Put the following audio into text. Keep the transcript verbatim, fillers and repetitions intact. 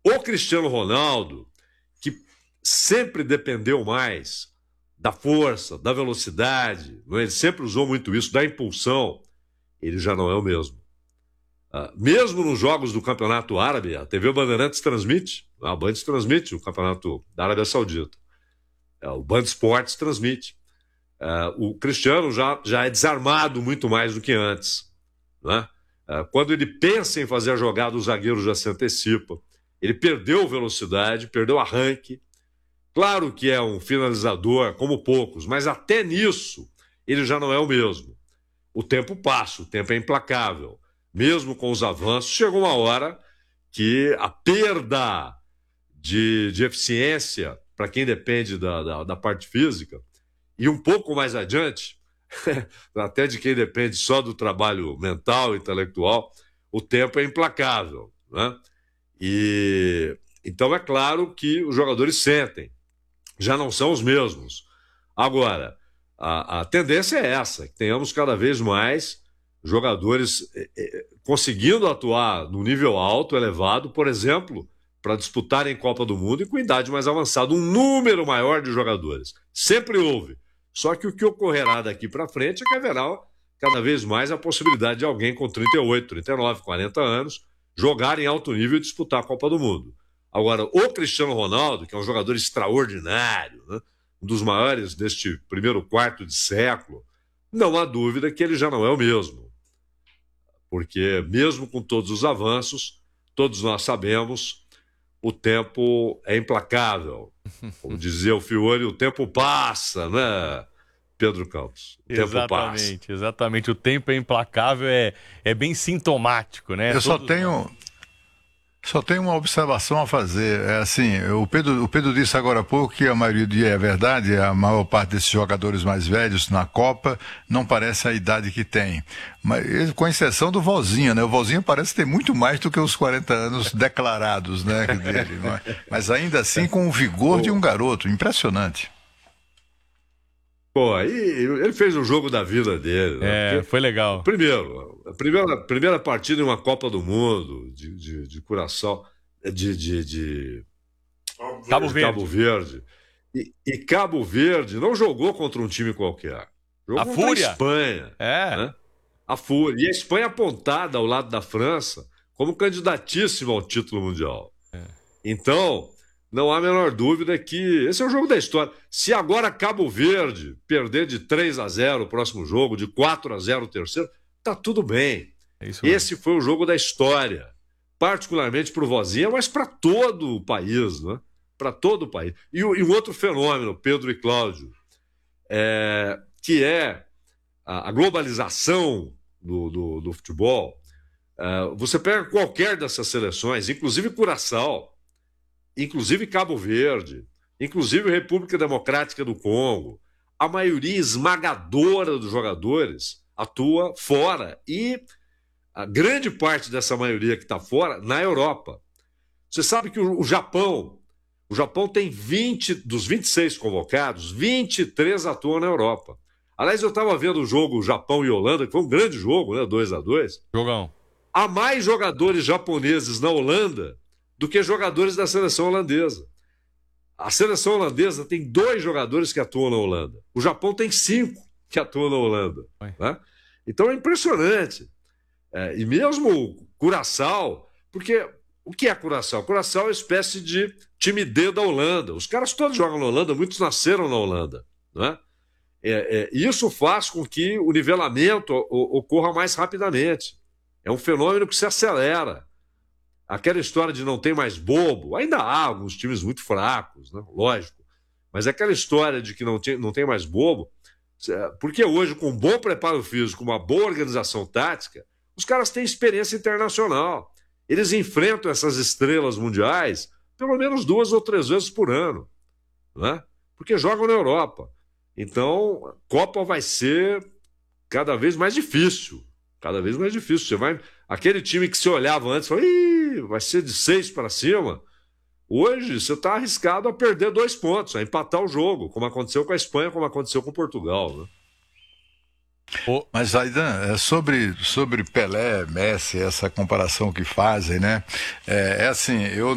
O Cristiano Ronaldo, que sempre dependeu mais da força, da velocidade, não é? Ele sempre usou muito isso, da impulsão, ele já não é o mesmo. Uh, mesmo nos jogos do Campeonato Árabe, a T V Bandeirantes transmite, a Band transmite o Campeonato da Arábia Saudita, uh, o Band Esportes transmite. Uh, o Cristiano já, já é desarmado muito mais do que antes, né? Uh, quando ele pensa em fazer a jogada, o zagueiro já se antecipa. Ele perdeu velocidade, perdeu arranque. Claro que é um finalizador, como poucos, mas até nisso ele já não é o mesmo. O tempo passa, o tempo é implacável. Mesmo com os avanços, chegou uma hora que a perda de, de eficiência, para quem depende da, da, da parte física, e um pouco mais adiante, até de quem depende só do trabalho mental, intelectual, o tempo é implacável, né? E então é claro que os jogadores sentem, já não são os mesmos. Agora, a, a tendência é essa, que tenhamos cada vez mais jogadores eh, eh, conseguindo atuar no nível alto, elevado, por exemplo, para disputarem Copa do Mundo e com idade mais avançada, um número maior de jogadores. Sempre houve. Só que o que ocorrerá daqui para frente é que haverá cada vez mais a possibilidade de alguém com trinta e oito, trinta e nove, quarenta anos jogar em alto nível e disputar a Copa do Mundo. Agora, o Cristiano Ronaldo, que é um jogador extraordinário, né, um dos maiores deste primeiro quarto de século, não há dúvida que ele já não é o mesmo. Porque mesmo com todos os avanços, todos nós sabemos, o tempo é implacável. Como dizia o Fiore, o tempo passa, né, Pedro Campos? O tempo exatamente, passa. exatamente. O tempo é implacável, é, é bem sintomático, né? Eu Todos só tenho... nós... Só tenho uma observação a fazer. É assim, o Pedro, o Pedro disse agora há pouco que a maioria é verdade, a maior parte desses jogadores mais velhos na Copa não parece a idade que tem. Mas, com exceção do Vozinho, né? O Vozinho parece ter muito mais do que os quarenta anos declarados, né, dele, não é? Mas ainda assim com o vigor de um garoto, impressionante. Pô, aí ele fez o jogo da vida dele. Né? É, Porque, foi legal. Primeiro, a primeira, a primeira partida em uma Copa do Mundo de, de, de Curaçao, de, de, de, Cabo de Verde. Cabo Verde. E, e Cabo Verde não jogou contra um time qualquer. Jogou A contra Fúria. a Espanha. É. Né? A Fúria. E a Espanha apontada ao lado da França como candidatíssima ao título mundial. É. Então... não há a menor dúvida que esse é o jogo da história. Se agora Cabo Verde perder de três a zero o próximo jogo, de quatro a zero o terceiro, tá tudo bem. É isso mesmo. Esse foi o jogo da história. Particularmente para o Vozinha, mas para todo o país, né? Para todo o país. E, e um outro fenômeno, Pedro e Cláudio, é, que é a, a globalização do, do, do futebol. É, você pega qualquer dessas seleções, inclusive Curaçao, inclusive Cabo Verde, inclusive República Democrática do Congo, a maioria esmagadora dos jogadores atua fora e a grande parte dessa maioria que está fora na Europa. Você sabe que o, o Japão, o Japão tem vinte, dos vinte e seis convocados, vinte e três atuam na Europa. Aliás, eu estava vendo o jogo Japão e Holanda, que foi um grande jogo, né, dois a dois. Jogão. Há mais jogadores japoneses na Holanda do que jogadores da seleção holandesa. A seleção holandesa tem dois jogadores que atuam na Holanda. O Japão tem cinco que atuam na Holanda. Né? Então é impressionante. É, e mesmo Curaçao, porque o que é Curaçao? Curaçao é uma espécie de time D da Holanda. Os caras todos jogam na Holanda, muitos nasceram na Holanda. Né? É, é, isso faz com que o nivelamento ocorra mais rapidamente. É um fenômeno que se acelera. Aquela história de não tem mais bobo, ainda há alguns times muito fracos, né? Lógico, mas aquela história de que não tem, não tem mais bobo, porque hoje, com um bom preparo físico, uma boa organização tática, os caras têm experiência internacional. Eles enfrentam essas estrelas mundiais pelo menos duas ou três vezes por ano, né? Porque jogam na Europa. Então, a Copa vai ser cada vez mais difícil, cada vez mais difícil. Você vai... Aquele time que se olhava antes, falou, ih, vai ser de seis para cima. Hoje você está arriscado a perder dois pontos, a empatar o jogo, como aconteceu com a Espanha, como aconteceu com Portugal. Né? Mas, Aidan, sobre, sobre Pelé, Messi, essa comparação que fazem, né? É, é assim, eu